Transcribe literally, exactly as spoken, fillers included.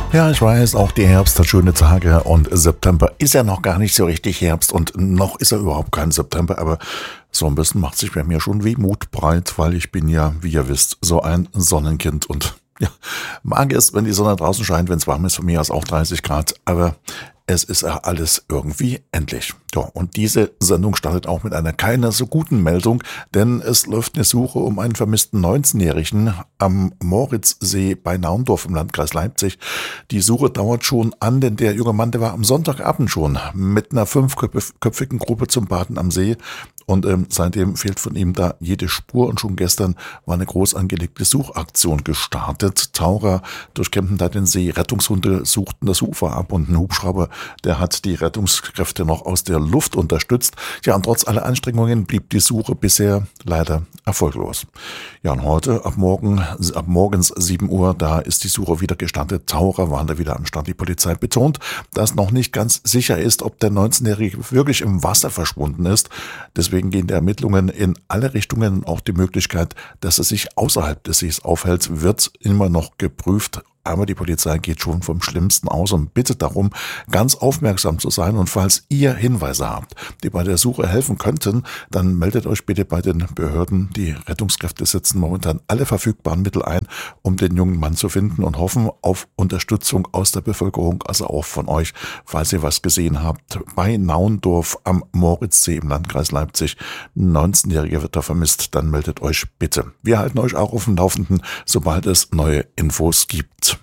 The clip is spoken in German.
Ja, ich weiß, auch die Herbst hat schöne Tage und September ist ja noch gar nicht so richtig Herbst und noch ist er überhaupt kein September, aber so ein bisschen macht sich bei mir schon Wehmut breit, weil ich bin ja, wie ihr wisst, so ein Sonnenkind und ja, mag es, wenn die Sonne draußen scheint, wenn es warm ist, von mir aus auch dreißig Grad, aber es ist ja alles irgendwie endlich. Ja, und diese Sendung startet auch mit einer keiner so guten Meldung, denn es läuft eine Suche um einen vermissten neunzehnjährigen am Moritzsee bei Naundorf im Landkreis Leipzig. Die Suche dauert schon an, denn der junge Mann, der war am Sonntagabend schon mit einer fünfköpfigen Gruppe zum Baden am See. Und ähm, seitdem fehlt von ihm da jede Spur und schon gestern war eine groß angelegte Suchaktion gestartet. Taucher durchkämmten da den See, Rettungshunde suchten das Ufer ab und ein Hubschrauber, der hat die Rettungskräfte noch aus der Luft unterstützt. Ja, und trotz aller Anstrengungen blieb die Suche bisher leider erfolglos. Ja, und heute ab morgen, ab morgens sieben Uhr, da ist die Suche wieder gestartet. Taucher waren da wieder am Start. Die Polizei betont, dass noch nicht ganz sicher ist, ob der neunzehnjährige wirklich im Wasser verschwunden ist. Deswegen Deswegen gehen die Ermittlungen in alle Richtungen. Auch die Möglichkeit, dass er sich außerhalb des Sees aufhält, wird immer noch geprüft. Aber die Polizei geht schon vom Schlimmsten aus und bittet darum, ganz aufmerksam zu sein. Und falls ihr Hinweise habt, die bei der Suche helfen könnten, dann meldet euch bitte bei den Behörden. Die Rettungskräfte setzen momentan alle verfügbaren Mittel ein, um den jungen Mann zu finden und hoffen auf Unterstützung aus der Bevölkerung, also auch von euch, falls ihr was gesehen habt. Bei Naundorf am Moritzsee im Landkreis Leipzig, ein neunzehnjähriger wird da vermisst, dann meldet euch bitte. Wir halten euch auch auf dem Laufenden, sobald es neue Infos gibt.